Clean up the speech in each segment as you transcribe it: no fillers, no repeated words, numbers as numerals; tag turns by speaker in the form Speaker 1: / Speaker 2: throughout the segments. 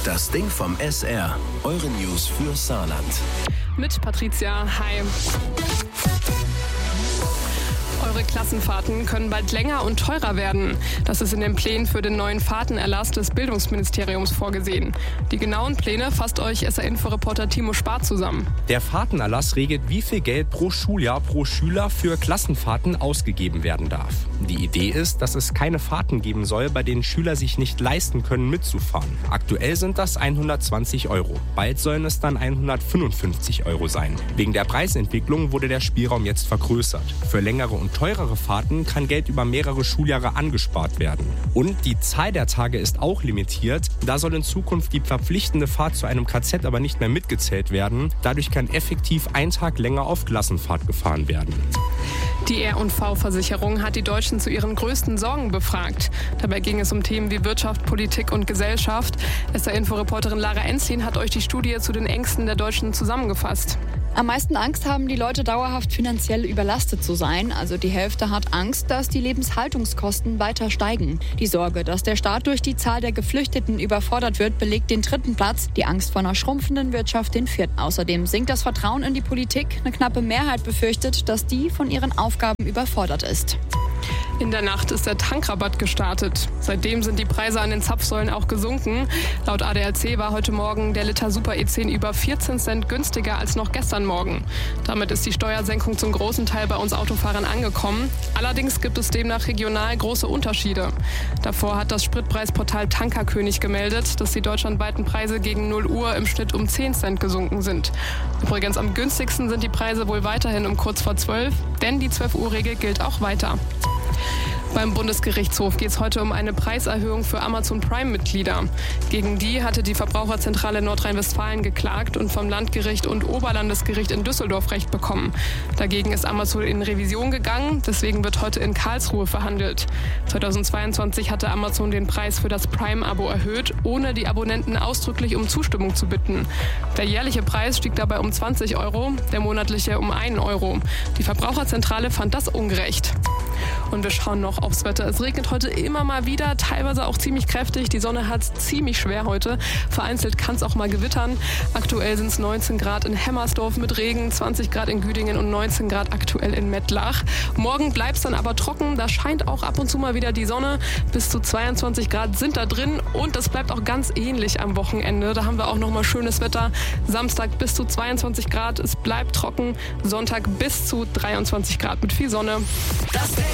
Speaker 1: Das Ding vom SR. Eure News für Saarland.
Speaker 2: Mit Patricia, hi. Eure Klassenfahrten können bald länger und teurer werden. Das ist in den Plänen für den neuen Fahrtenerlass des Bildungsministeriums vorgesehen. Die genauen Pläne fasst euch SR-Info-Reporter Timo Spar zusammen.
Speaker 3: Der Fahrtenerlass regelt, wie viel Geld pro Schuljahr pro Schüler für Klassenfahrten ausgegeben werden darf. Die Idee ist, dass es keine Fahrten geben soll, bei denen Schüler sich nicht leisten können, mitzufahren. Aktuell sind das 120 €. Bald sollen es dann 155 € sein. Wegen der Preisentwicklung wurde der Spielraum jetzt vergrößert. Für längere und teurere Fahrten kann Geld über mehrere Schuljahre angespart werden. Und die Zahl der Tage ist auch limitiert. Da soll in Zukunft die verpflichtende Fahrt zu einem KZ aber nicht mehr mitgezählt werden. Dadurch kann effektiv ein Tag länger auf Klassenfahrt gefahren werden.
Speaker 2: Die R&V-Versicherung hat die Deutschen zu ihren größten Sorgen befragt. Dabei ging es um Themen wie Wirtschaft, Politik und Gesellschaft. SR-Info-Reporterin Lara Enzlin hat euch die Studie zu den Ängsten der Deutschen zusammengefasst.
Speaker 4: Am meisten Angst haben die Leute, dauerhaft finanziell überlastet zu sein. Also die Hälfte hat Angst, dass die Lebenshaltungskosten weiter steigen. Die Sorge, dass der Staat durch die Zahl der Geflüchteten überfordert wird, belegt den 3. Platz. Die Angst vor einer schrumpfenden Wirtschaft den 4. Außerdem sinkt das Vertrauen in die Politik. Eine knappe Mehrheit befürchtet, dass die von ihren Aufgaben überfordert ist.
Speaker 2: In der Nacht ist der Tankrabatt gestartet. Seitdem sind die Preise an den Zapfsäulen auch gesunken. Laut ADAC war heute Morgen der Liter Super E10 über 14 Cent günstiger als noch gestern Morgen. Damit ist die Steuersenkung zum großen Teil bei uns Autofahrern angekommen. Allerdings gibt es demnach regional große Unterschiede. Davor hat das Spritpreisportal Tankerkönig gemeldet, dass die deutschlandweiten Preise gegen 0 Uhr im Schnitt um 10 Cent gesunken sind. Übrigens am günstigsten sind die Preise wohl weiterhin um kurz vor 12, denn die 12-Uhr-Regel gilt auch weiter. Beim Bundesgerichtshof geht es heute um eine Preiserhöhung für Amazon Prime-Mitglieder. Gegen die hatte die Verbraucherzentrale Nordrhein-Westfalen geklagt und vom Landgericht und Oberlandesgericht in Düsseldorf Recht bekommen. Dagegen ist Amazon in Revision gegangen, deswegen wird heute in Karlsruhe verhandelt. 2022 hatte Amazon den Preis für das Prime-Abo erhöht, ohne die Abonnenten ausdrücklich um Zustimmung zu bitten. Der jährliche Preis stieg dabei um 20 €, der monatliche um 1 €. Die Verbraucherzentrale fand das ungerecht. Und wir schauen noch aufs Wetter. Es regnet heute immer mal wieder, teilweise auch ziemlich kräftig. Die Sonne hat es ziemlich schwer heute. Vereinzelt kann es auch mal gewittern. Aktuell sind es 19 Grad in Hemmersdorf mit Regen, 20 Grad in Güdingen und 19 Grad aktuell in Mettlach. Morgen bleibt es dann aber trocken. Da scheint auch ab und zu mal wieder die Sonne. Bis zu 22 Grad sind da drin. Und das bleibt auch ganz ähnlich am Wochenende. Da haben wir auch noch mal schönes Wetter. Samstag bis zu 22 Grad. Es bleibt trocken. Sonntag bis zu 23 Grad mit viel Sonne.
Speaker 1: Das Ding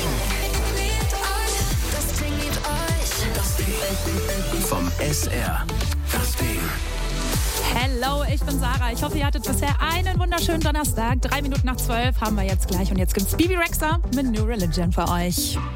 Speaker 1: vom SR. Das Ding.
Speaker 5: Hello, ich bin Sarah. Ich hoffe, ihr hattet bisher einen wunderschönen Donnerstag. 3 Minuten nach 12 haben wir jetzt gleich. Und jetzt gibt's Bibi Rexha mit New Religion für euch.